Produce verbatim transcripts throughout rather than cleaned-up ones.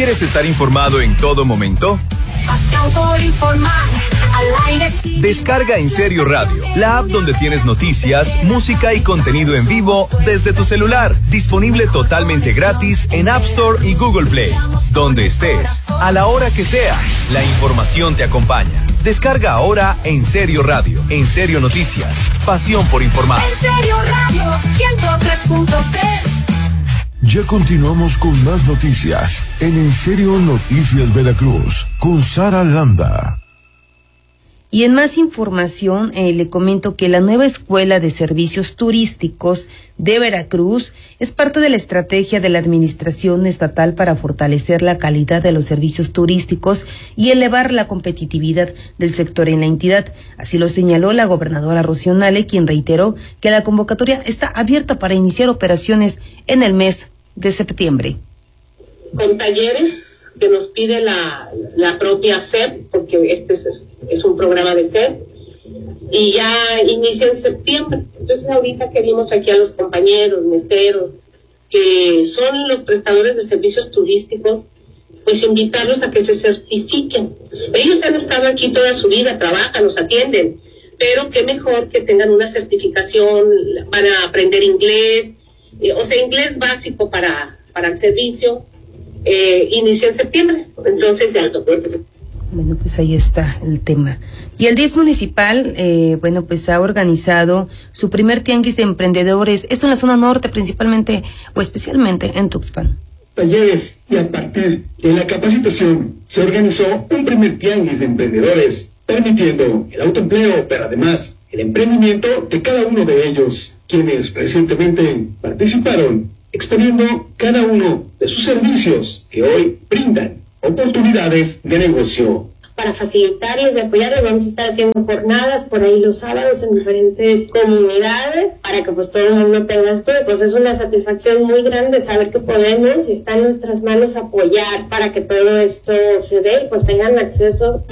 ¿Quieres estar informado en todo momento? Descarga En Serio Radio, la app donde tienes noticias, música y contenido en vivo desde tu celular. Disponible totalmente gratis en App Store y Google Play. Donde estés, a la hora que sea, la información te acompaña. Descarga ahora En Serio Radio, En Serio Noticias, pasión por informar. En Serio Radio, ciento tres punto tres. Ya continuamos con más noticias en En Serio Noticias Veracruz, con Sara Landa. Y en más información, eh, le comento que la nueva Escuela de Servicios Turísticos de Veracruz es parte de la estrategia de la Administración Estatal para fortalecer la calidad de los servicios turísticos y elevar la competitividad del sector en la entidad. Así lo señaló la gobernadora Rocío Nale, quien reiteró que la convocatoria está abierta para iniciar operaciones en el mes de septiembre. Con talleres que nos pide la, la propia S E P, porque este es, es un programa de S E P, y ya inicia en septiembre. Entonces ahorita que vimos aquí a los compañeros, meseros, que son los prestadores de servicios turísticos, pues invitarlos a que se certifiquen. Ellos han estado aquí toda su vida, trabajan, nos atienden, pero qué mejor que tengan una certificación para aprender inglés, eh, o sea, inglés básico para, para el servicio. Eh, inicia en septiembre, entonces ya. Bueno, pues ahí está el tema. Y el D I F municipal, eh, bueno, pues ha organizado su primer tianguis de emprendedores, esto en la zona norte principalmente, o especialmente en Tuxpan. Talleres y a partir de la capacitación se organizó un primer tianguis de emprendedores, permitiendo el autoempleo, pero además el emprendimiento de cada uno de ellos, quienes recientemente participaron, exponiendo cada uno de sus servicios que hoy brindan oportunidades de negocio. Para facilitarles y apoyarles vamos a estar haciendo jornadas por ahí los sábados en diferentes comunidades para que pues todo el mundo tenga esto. Pues es una satisfacción muy grande saber que podemos y está en nuestras manos apoyar para que todo esto se dé y pues tengan acceso.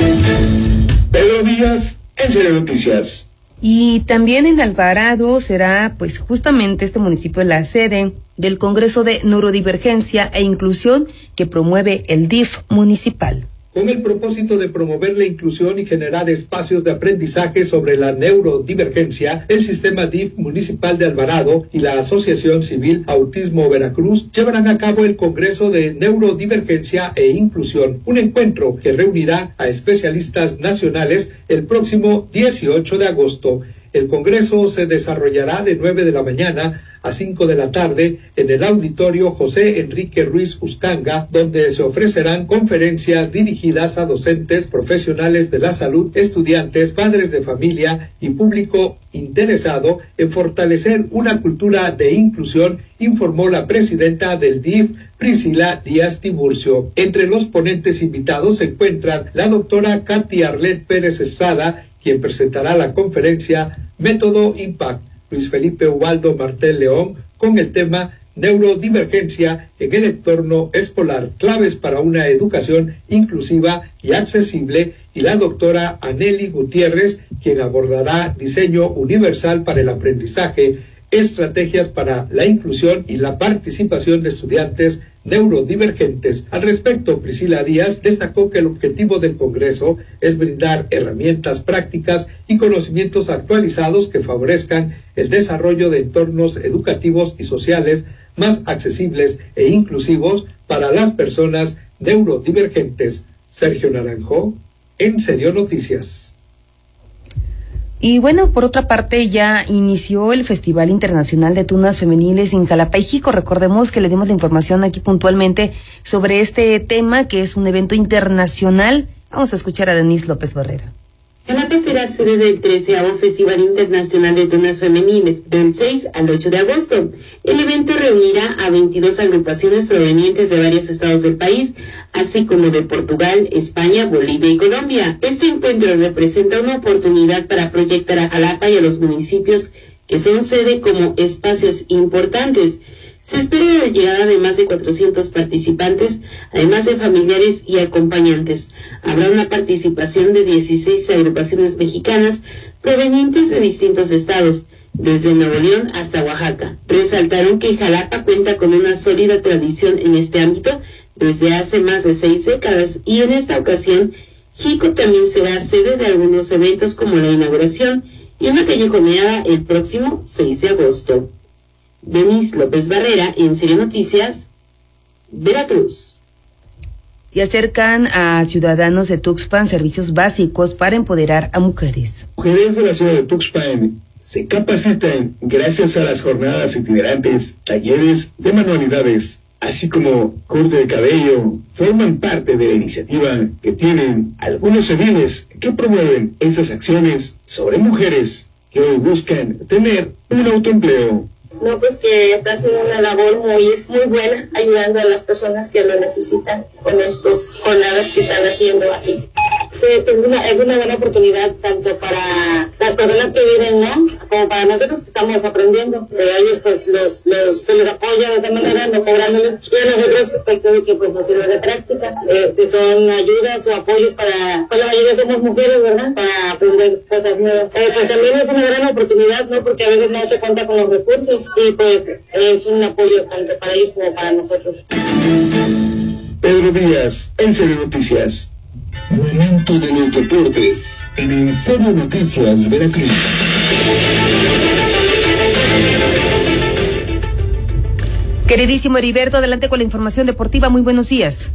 Pedro Díaz, En Serio Noticias. Y también en Alvarado será pues justamente este municipio la sede del Congreso de Neurodivergencia e Inclusión que promueve el D I F municipal. Con el propósito de promover la inclusión y generar espacios de aprendizaje sobre la neurodivergencia, el Sistema D I F Municipal de Alvarado y la Asociación Civil Autismo Veracruz llevarán a cabo el Congreso de Neurodivergencia e Inclusión, un encuentro que reunirá a especialistas nacionales el próximo dieciocho de agosto. El Congreso se desarrollará de nueve de la mañana a cinco de la tarde en el auditorio José Enrique Ruiz Ustanga, donde se ofrecerán conferencias dirigidas a docentes, profesionales de la salud, estudiantes, padres de familia y público interesado en fortalecer una cultura de inclusión, informó la presidenta del D I F, Priscila Díaz Tiburcio. Entre los ponentes invitados se encuentran la doctora Katy Arlet Pérez Estrada, quien presentará la conferencia Método Impact, Luis Felipe Ubaldo Martel León, con el tema Neurodivergencia en el entorno escolar, claves para una educación inclusiva y accesible, y la doctora Aneli Gutiérrez, quien abordará diseño universal para el aprendizaje, estrategias para la inclusión y la participación de estudiantes neurodivergentes. Al respecto, Priscila Díaz destacó que el objetivo del Congreso es brindar herramientas prácticas y conocimientos actualizados que favorezcan el desarrollo de entornos educativos y sociales más accesibles e inclusivos para las personas neurodivergentes. Sergio Naranjo, En Serio Noticias. Y bueno, por otra parte, ya inició el Festival Internacional de Tunas Femeniles en Jalapa y Jico. Recordemos que le dimos la información aquí puntualmente sobre este tema, que es un evento internacional. Vamos a escuchar a Denise López Barrera. Jalapa será sede del treceavo Festival Internacional de Tunas Femeniles, del seis al ocho de agosto. El evento reunirá a veintidós agrupaciones provenientes de varios estados del país, así como de Portugal, España, Bolivia y Colombia. Este encuentro representa una oportunidad para proyectar a Jalapa y a los municipios que son sede como espacios importantes. Se espera la llegada de más de cuatrocientos participantes, además de familiares y acompañantes. Habrá una participación de dieciséis agrupaciones mexicanas provenientes de distintos estados, desde Nuevo León hasta Oaxaca. Resaltaron que Jalapa cuenta con una sólida tradición en este ámbito, desde hace más de seis décadas y en esta ocasión Jico también será sede de algunos eventos como la inauguración y una callejoneada el próximo seis de agosto. Denise López Barrera, en Serie Noticias, Veracruz. Y acercan a ciudadanos de Tuxpan servicios básicos para empoderar a mujeres. Mujeres de la ciudad de Tuxpan se capacitan gracias a las jornadas itinerantes, talleres de manualidades, así como corte de cabello, forman parte de la iniciativa que tienen algunos ediles que promueven estas acciones sobre mujeres que hoy buscan tener un autoempleo. No, pues que está haciendo una labor muy, muy buena, ayudando a las personas que lo necesitan con estas jornadas que están haciendo aquí. Es una, es una buena oportunidad tanto para las personas que viven, ¿no? Como para nosotros que estamos aprendiendo. De ellos, pues, los, los, se les apoya de esta manera, no cobrándoles. Y a nosotros, respecto de que, pues, nos sirve de práctica. Este, son ayudas o apoyos para, pues, la mayoría somos mujeres, ¿verdad? Para aprender cosas nuevas. Eh, pues, también es una gran oportunidad, ¿no? Porque a veces no se cuenta con los recursos. Y, pues, es un apoyo tanto para ellos como para nosotros. Pedro Díaz, en Serie Noticias. Momento de los deportes en En Serie Noticias Veracruz. Queridísimo Heriberto, adelante con la información deportiva. Muy buenos días.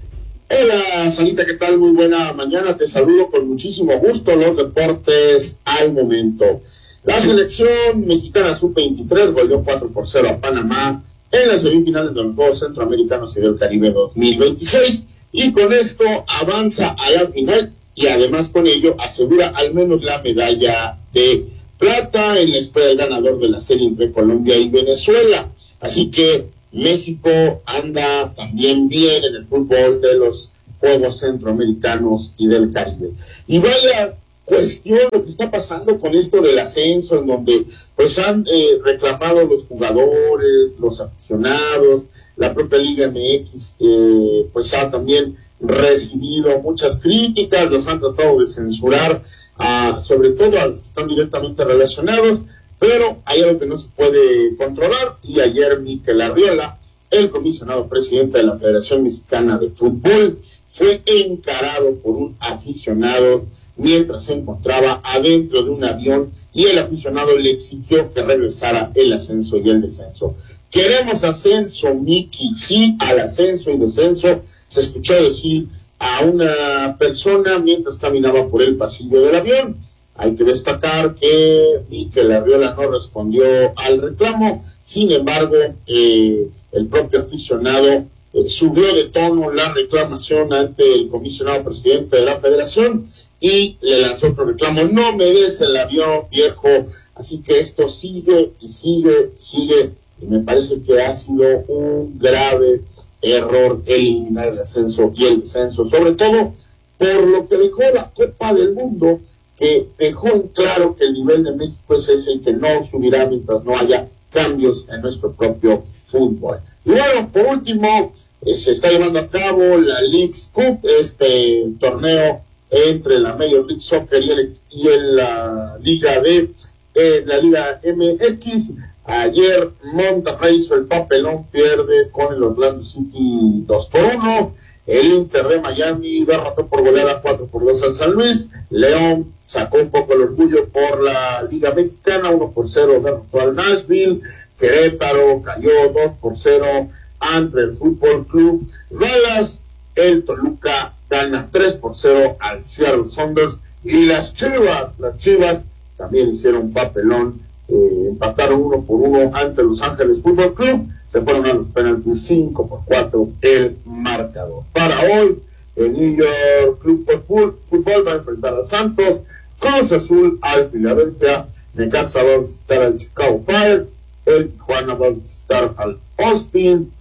Hola, Sanita, ¿qué tal? Muy buena mañana. Te saludo con muchísimo gusto. Los deportes al momento. La selección mexicana sub veintitrés goleó cuatro por cero a Panamá en las semifinales de los Juegos Centroamericanos y del Caribe dos mil veintiséis. Y con esto avanza a la final y además con ello asegura al menos la medalla de plata en la espera del ganador de la serie entre Colombia y Venezuela. Así que México anda también bien en el fútbol de los Juegos Centroamericanos y del Caribe. Y vaya cuestión lo que está pasando con esto del ascenso, en donde pues han eh, reclamado los jugadores, los aficionados, la propia Liga M X eh, pues ha también recibido muchas críticas, los han tratado de censurar, uh, sobre todo a los que están directamente relacionados, pero hay algo que no se puede controlar, y ayer Mikel Arriola, el comisionado presidente de la Federación Mexicana de Fútbol, fue encarado por un aficionado mientras se encontraba adentro de un avión y el aficionado le exigió que regresara el ascenso y el descenso. Queremos ascenso, Miki, sí, al ascenso y descenso, se escuchó decir a una persona mientras caminaba por el pasillo del avión. Hay que destacar que Mikel Arriola no respondió al reclamo, sin embargo, eh, el propio aficionado eh, subió de tono la reclamación ante el comisionado presidente de la federación y le lanzó otro reclamo: no me des el avión, viejo. Así que esto sigue y sigue y sigue, y me parece que ha sido un grave error eliminar el ascenso y el descenso, sobre todo por lo que dejó la Copa del Mundo, que dejó en claro que el nivel de México es ese y que no subirá mientras no haya cambios en nuestro propio fútbol. Y bueno, por último, eh, se está llevando a cabo la Leagues Cup, este torneo entre la Major League Soccer y, el, y el, la Liga de eh, la Liga M X. Ayer Monterrey hizo el papelón, pierde con el Orlando City dos por uno. El Inter de Miami derrotó por goleada cuatro por dos al San Luis. León sacó un poco el orgullo por la Liga Mexicana, uno por cero derrotó al Nashville. Querétaro cayó dos por cero ante el Fútbol Club Dallas. El Toluca gana tres por cero al Seattle Sounders. Y las Chivas, las Chivas también hicieron papelón, eh, empataron uno por uno ante Los Ángeles Fútbol Club. Se fueron a los penaltis, cinco por cuatro el marcador. Para hoy, el New York Club Fútbol, Fútbol va a enfrentar a Santos, Cruz Azul al Filadelfia, Necaxa va a visitar al Chicago Fire, el Tijuana va a visitar al Austin,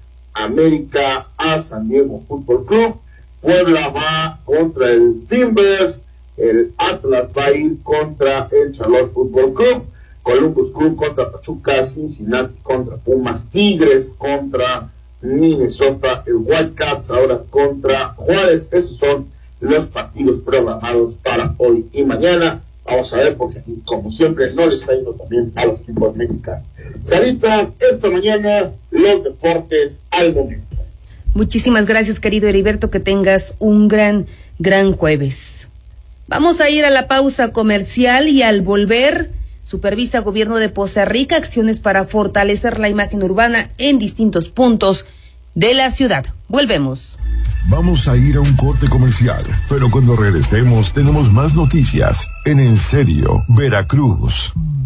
América a San Diego Fútbol Club, Puebla va contra el Timbers, el Atlas va a ir contra el Charlotte Fútbol Club, Columbus Club contra Pachuca, Cincinnati contra Pumas, Tigres contra Minnesota, el Whitecaps ahora contra Juárez. Esos son los partidos programados para hoy y mañana. Vamos a ver, porque como siempre no les está yendo también a los equipos mexicanos. Sarita, esta mañana los deportes al momento. Muchísimas gracias, querido Heriberto, que tengas un gran, gran jueves. Vamos a ir a la pausa comercial y al volver, supervisa Gobierno de Poza Rica acciones para fortalecer la imagen urbana en distintos puntos de la ciudad. Volvemos. Vamos a ir a un corte comercial, pero cuando regresemos tenemos más noticias en En Serio Veracruz.